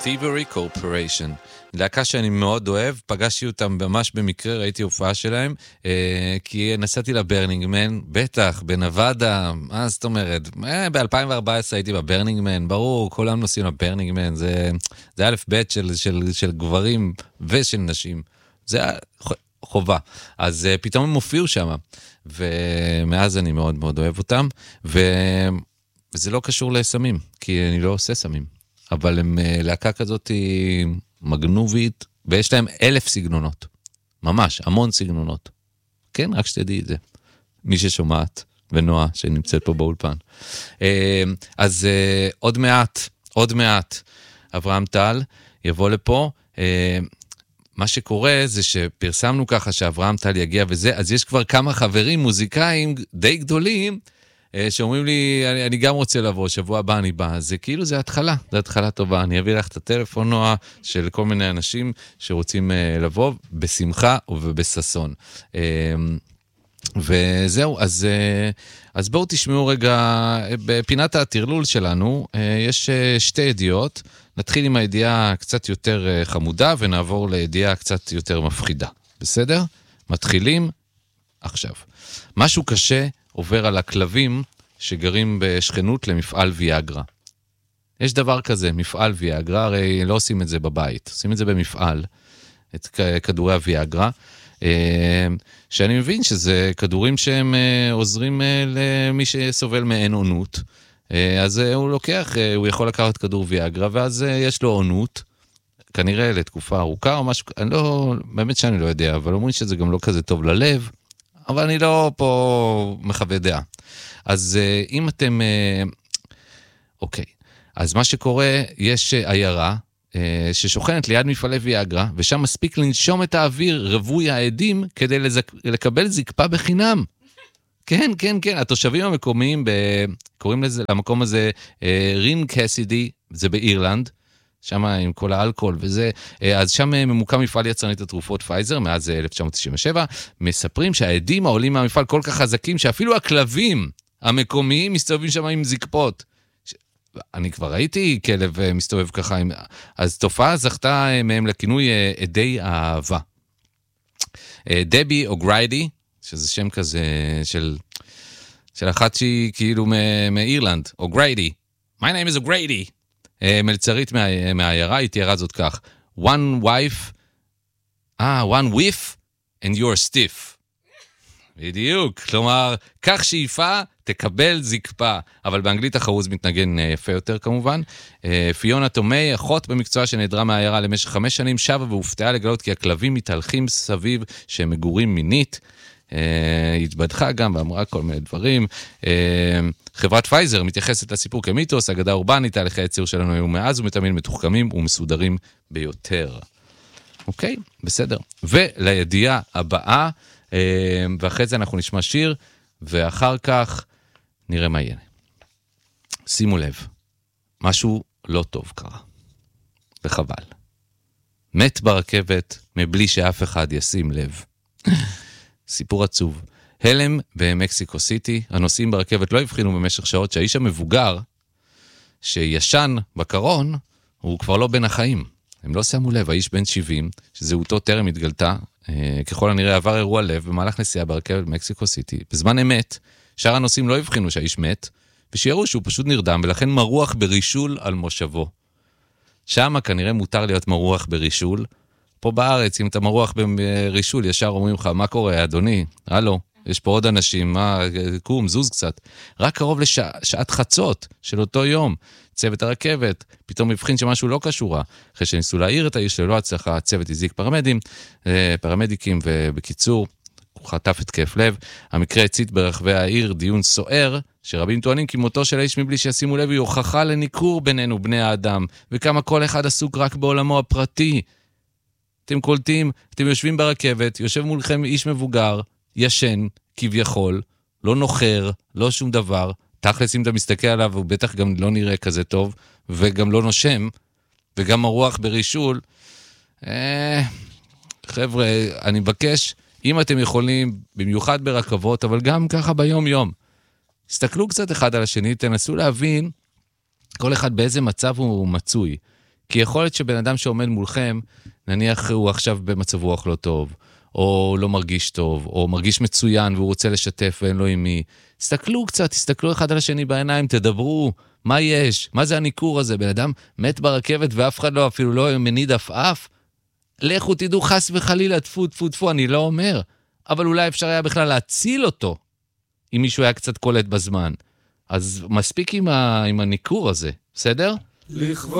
Thievery Corporation, להקה שאני מאוד אוהב, פגשתי אותם ממש במקרה, ראיתי הופעה שלהם, כי נסעתי לברנינגמן, בטח, בנבדה, מה זאת אומרת, ב-2014 הייתי בברנינגמן, ברור, כולם נוסעים לברנינגמן, זה א' ב' של גברים ושל נשים, זה חובה, אז פתאום הם הופיעו שם, ומאז אני מאוד מאוד אוהב אותם, וזה לא קשור לסמים, כי אני לא עושה סמים. אבל הם להקה כזאת מגנובית, ויש להם 1,000 סגנונות. ממש, המון סגנונות. כן, רק שתדעי את זה. מי ששומעת, ונועה, שנמצאת פה באולפן. אז עוד מעט, אברהם טל יבוא לפה. מה שקורה זה שפרסמנו ככה שאברהם טל יגיע וזה, אז יש כבר כמה חברים מוזיקאים די גדולים, שאומרים לי, אני גם רוצה לבוא, שבוע הבא אני בא, זה כאילו זה התחלה, זה התחלה טובה, אני אביא לך את הטלפון נועה של כל מיני אנשים שרוצים לבוא בשמחה ובססון. וזהו, אז בואו תשמעו רגע, בפינת התרלול שלנו, יש שתי ידיעות, נתחיל עם הידיעה קצת יותר חמודה, ונעבור לידיעה קצת יותר מפחידה, בסדר? מתחילים עכשיו. משהו קשה עובר על הכלבים שגרים בשכנות למפעל ויאגרה. יש דבר כזה, מפעל ויאגרה, הרי לא עושים את זה בבית, עושים את זה במפעל, את כדורי הוויאגרה, שאני מבין שזה כדורים שהם עוזרים למי שסובל מעין עונות, אז הוא לוקח, הוא יכול לקחת כדור ויאגרה, ואז יש לו עונות, כנראה לתקופה ארוכה או משהו, אני לא, באמת שאני לא יודע, אבל אומרים שזה גם לא כזה טוב ללב, אבל אני לא פה מחווה דעה. אז אם אתם... אוקיי. אז מה שקורה, יש עיירה ששוכנת ליד מפעלי ויאגרה, ושם מספיק לנשום את האוויר רווי העדים כדי לקבל זקפה בחינם. כן, כן, כן. התושבים המקומיים, קוראים לזה, למקום הזה רין קסידי, זה באירלנד, שם עם כל האלכוהול וזה, אז שם ממוקם מפעל יצרנית התרופות פייזר, מאז 1997, מספרים שהעדים העולים מהמפעל כל כך חזקים, שאפילו הכלבים המקומיים מסתובבים שם עם זקפות. אני כבר ראיתי כלב מסתובב ככה, אז תופעה זכתה מהם לכינוי עדי האהבה. דבי אוגריידי, שזה שם כזה של אחת שהיא כאילו מאירלנד, אוגריידי. My name is O'Grady. מלצרית מהעיירה, היא תיארה זאת כך. One whiff and you're stiff. בדיוק, כלומר, כך שאיפה, תקבל זקפה. אבל באנגלית החרוז מתנגן יפה יותר כמובן. פיונה תומי, אחות במקצוע שנעדרה מהעיירה למשך 5 שנים, שבה והופתעה לגלות כי הכלבים מתהלכים סביב שהם מגורים מינית. התבדחה גם ואמרה כל מיני דברים. חברת פייזר מתייחסת לסיפור כמיתוס, אגדה אורבנית, תהליכי הייצור שלנו היו מאז ומתמיד מתוחכמים ומסודרים ביותר. אוקיי, בסדר. ולידיעה הבאה, ואחרי זה אנחנו נשמע שיר, ואחר כך נראה מה יהיה. שימו לב, משהו לא טוב קרה, וחבל. מת ברכבת מבלי שאף אחד ישים לב. סיפור עצוב. הלם במקסיקו סיטי, הנוסעים ברכבת לא הבחינו במשך שעות שהאיש המבוגר שישן בקרון הוא כבר לא בין החיים. הם לא שמו לב, האיש בן 70, שזהותו טרם התגלתה, ככל הנראה עבר אירוע לב במהלך נסיעה ברכבת במקסיקו סיטי. בזמן אמת, שאר הנוסעים לא הבחינו שהאיש מת, ושיראו שהוא פשוט נרדם, ולכן מרוח ברישול על מושבו. שם כנראה מותר להיות מרוח ברישול. פה בארץ, אם אתה מרוח ברישול, ישר אומרים לך, מה קורה, אדוני? הלו, יש פה עוד אנשים, קום, זוז קצת. רק קרוב לשעת חצות של אותו יום, צוות הרכבת, פתאום הבחין שמשהו לא קשורה. אחרי שניסו להעיר את האיש ללא הצלחה, הצוות הזיק פרמדיקים, ובקיצור, הוא חטף התקף לב. המקרה הצית ברחבי העיר דיון סוער, שרבים טוענים כי מותו של האיש מבלי שישימו לב, היא הוכחה לניכור בינינו, בני האדם, וכמה כל אחד עסוק רק בעולמו הפרטי. אתם קולטים, אתם יושבים ברכבת, יושב מולכם איש מבוגר, ישן, כביכול, לא נוחר, לא שום דבר, תכלס אם אתה מסתכל עליו, הוא בטח גם לא נראה כזה טוב, וגם לא נושם, וגם הרוח ברישול. חבר'ה, אני מבקש, אם אתם יכולים, במיוחד ברכבות, אבל גם ככה ביום יום, תסתכלו קצת אחד על השני, תנסו להבין כל אחד באיזה מצב הוא מצוי. כי יכול להיות שבן אדם שעומד מולכם, נניח הוא עכשיו במצב רוח לא טוב, או לא מרגיש טוב, או מרגיש מצוין והוא רוצה לשתף ואין לו עם מי. תסתכלו קצת, תסתכלו אחד על השני בעיניים, תדברו, מה יש? מה זה הניכור הזה? בן אדם מת ברכבת ואף אחד לא, אפילו לא מניד אף. לכו תדעו חס וחלילה, טפו, אני לא אומר. אבל אולי אפשר היה בכלל להציל אותו, אם מישהו היה קצת קולט בזמן. אז מספיק עם הניכור הזה, בסדר? לכבוד